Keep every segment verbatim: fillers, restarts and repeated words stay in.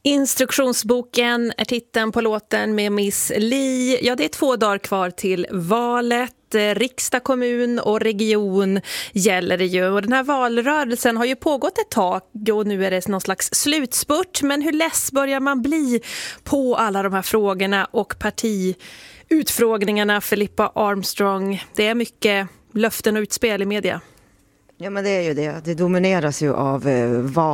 Instruktionsboken är titeln på låten med Miss Li. Ja, det är två dagar kvar till valet. Riksdag, kommun och region gäller det ju. Och den här valrörelsen har ju pågått ett tag och nu är det någon slags slutspurt. Men hur less börjar man bli på alla de här frågorna och partiutfrågningarna, Filippa Armstrong? Det är mycket löften och utspel i media. Ja, men det är ju det. Det domineras ju av eh,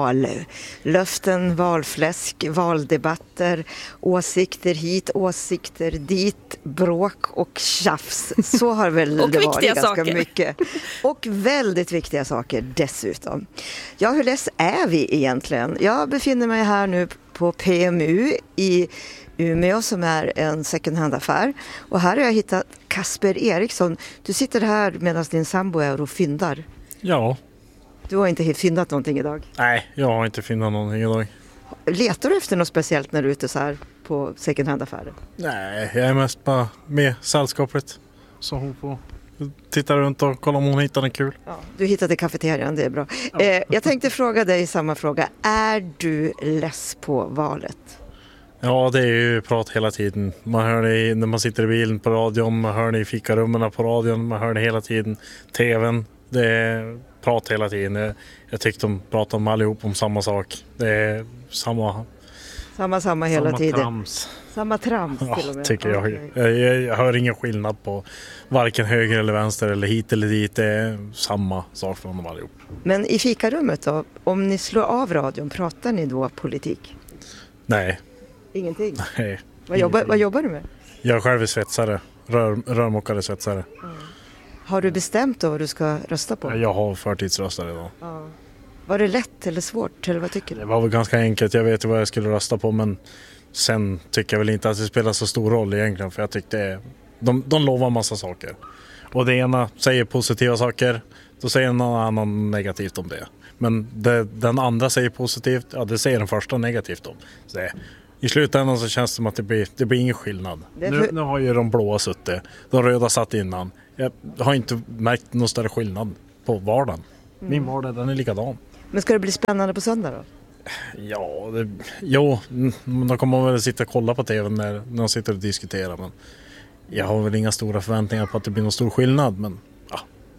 vallöften, valfläsk, valdebatter, åsikter hit, åsikter dit, bråk och tjafs. Så har väl och det varit ganska saker. mycket. Och väldigt viktiga saker dessutom. Ja, hur less är vi egentligen? Jag befinner mig här nu på P M U i Umeå som är en second hand-affär. Och här har jag hittat Kasper Eriksson. Du sitter här medan din sambo är och fyndar. Ja. Du har inte fyndat någonting idag? Nej, jag har inte fyndat någonting idag. Letar du efter något speciellt när du är ute så här på second hand-affärer? Nej, jag är mest bara med sällskapet. Så hon får titta runt och kolla om hon hittar något kul. Ja, du hittade kafeterian, det är bra. Ja. Eh, jag tänkte fråga dig samma fråga. Är du less på valet? Ja, det är ju prat hela tiden. Man hör det när man sitter i bilen på radion, man hör det i fikarummen på radion, man hör det hela tiden. T V:n. Det är prat hela tiden. Jag tyckte de pratar om allihop om samma sak. Det är samma... Samma, samma hela samma tiden. Trams. Samma trams ja, till och med. Tycker jag. Okay. Jag, jag. Jag hör ingen skillnad på varken höger eller vänster eller hit eller dit. Det är samma sak från dem allihop. Men i fikarummet då, om ni slår av radion, pratar ni då politik? Nej. Ingenting? Nej. Vad jobbar, vad jobbar du med? Jag själv är svetsare. Rör, rörmokare svetsare. Mm. Har du bestämt då vad du ska rösta på? Jag har förtidsröstare idag. Ja. Var det lätt eller svårt? Eller vad tycker du? Det var väl ganska enkelt. Jag vet ju vad jag skulle rösta på. Men sen tycker jag väl inte att det spelar så stor roll egentligen. För jag tyckte de, de lovar en massa saker. Och det ena säger positiva saker. Då säger någon annan negativt om det. Men det, den andra säger positivt. Ja, det säger den första negativt om. Så det, i slutändan så känns det som att det blir, det blir ingen skillnad. För... Nu, nu har ju de blåa suttit. De röda satt innan. Jag har inte märkt någon större skillnad på vardagen. Mm. Min vardag, den är likadan. Men ska det bli spännande på söndag då? Ja, det, jo, då kommer man väl sitta och kolla på T V när, när de sitter och diskuterar. Men jag har väl inga stora förväntningar på att det blir någon stor skillnad. Men ja,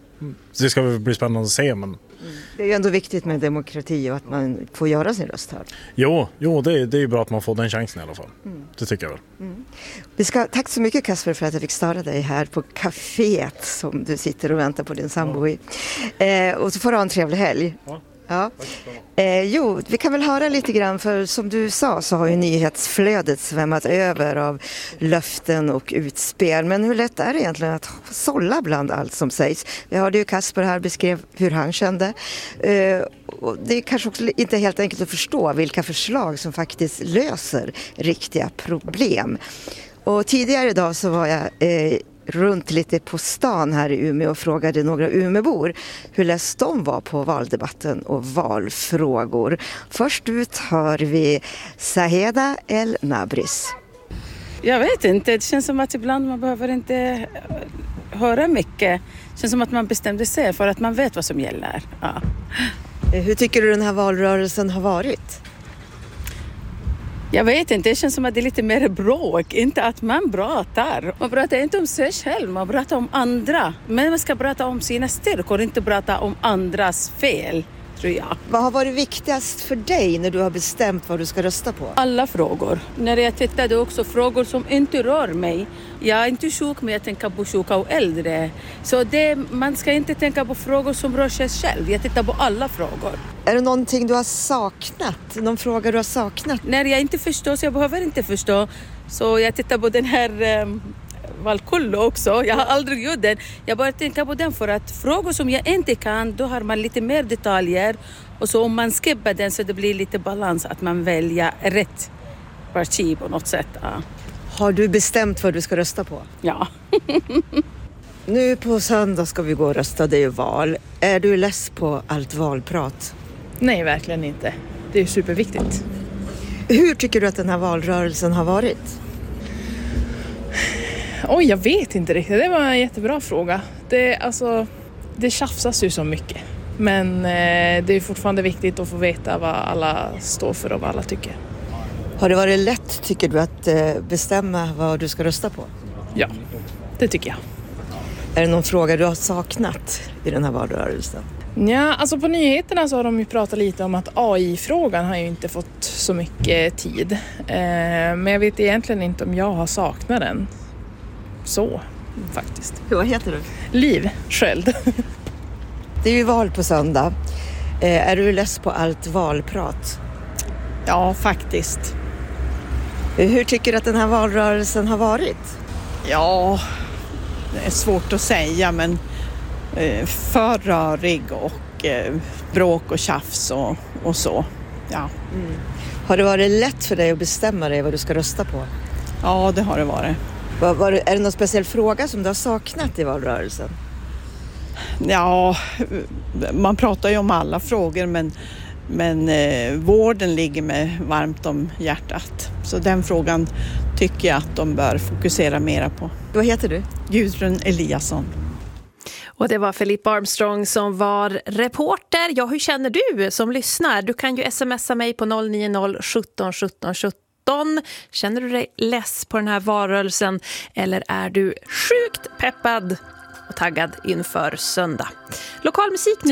det ska väl bli spännande att se. Men... Mm. Det är ju ändå viktigt med demokrati och att man får göra sin röst här. Jo, jo det, det är ju bra att man får den chansen i alla fall. Mm. Det tycker jag väl. Mm. Vi ska, tack så mycket Kasper för att jag fick störa dig här på kaféet som du sitter och väntar på din sambo i. Eh, och så får du ha en trevlig helg. Ja. Ja. Eh, jo, vi kan väl höra lite grann, för som du sa så har ju nyhetsflödet svämmat över av löften och utspel. Men hur lätt är det egentligen att sålla bland allt som sägs? Vi hörde ju Kasper här beskrev hur han kände. Eh, och det är kanske också inte helt enkelt att förstå vilka förslag som faktiskt löser riktiga problem. Och tidigare idag så var jag... Eh, runt lite på stan här i Umeå och frågade några Umebor hur läst de var på valdebatten och valfrågor. Först ut hör vi Saheda El Nabris. Jag vet inte, det känns som att ibland man behöver inte höra mycket. Det känns som att man bestämde sig för att man vet vad som gäller. Ja. Hur tycker du den här valrörelsen har varit? Jag vet inte, det känns som att det är lite mer bråk. Inte att man pratar. Man pratar inte om sig själv, man pratar om andra. Men man ska prata om sina styrkor, inte prata om andras fel, tror jag. Vad har varit viktigast för dig när du har bestämt vad du ska rösta på? Alla frågor. När jag tittade också frågor som inte rör mig. Jag är inte sjuk, men jag tänker på sjuka och äldre. Så det, man ska inte tänka på frågor som rör sig själv. Jag tittar på alla frågor. Är det någonting du har saknat? Någon fråga du har saknat? När jag inte förstår, så jag behöver inte förstå. Så jag tittar på den här um, valkollo också. Jag har aldrig gjort den. Jag bara tänker på den för att frågor som jag inte kan, då har man lite mer detaljer. Och så om man skippar den så det blir lite balans att man väljer rätt parti på något sätt. Ja. Har du bestämt vad du ska rösta på? Ja. Nu på söndag ska vi gå och rösta, det är val. Är du less på allt valprat? Nej, verkligen inte. Det är superviktigt. Hur tycker du att den här valrörelsen har varit? Oj, jag vet inte riktigt. Det var en jättebra fråga. Det, alltså, det tjafsas ju så mycket. Men eh, det är fortfarande viktigt att få veta vad alla står för och vad alla tycker. Har det varit lätt, tycker du, att eh, bestämma vad du ska rösta på? Ja, det tycker jag. Är det någon fråga du har saknat i den här valrörelsen? Ja, alltså på nyheterna så har de ju pratat lite om att A I-frågan har ju inte fått så mycket tid. Eh, men jag vet egentligen inte om jag har saknat den. Så, faktiskt. Vad heter du? Liv, Sköld. Det är ju val på söndag. Eh, är du less på allt valprat? Ja, faktiskt. Eh, hur tycker du att den här valrörelsen har varit? Ja, det är svårt att säga, men eh, för rörig och eh, bråk och tjafs och, och så. Ja. Mm. Har det varit lätt för dig att bestämma dig vad du ska rösta på? Ja, det har det varit. Var, var, är det någon speciell fråga som du har saknat i valrörelsen? Ja, man pratar ju om alla frågor, men, men eh, vården ligger mig varmt om hjärtat. Så den frågan tycker jag att de bör fokusera mera på. Vad heter du? Gudrun Eliasson. Och det var Philip Armstrong som var reporter. Ja, hur känner du som lyssnar? Du kan ju smsa mig på noll nio noll sjutton sjutton sjutton. Känner du dig less på den här valrörelsen eller är du sjukt peppad och taggad inför söndag? Lokal musik nu.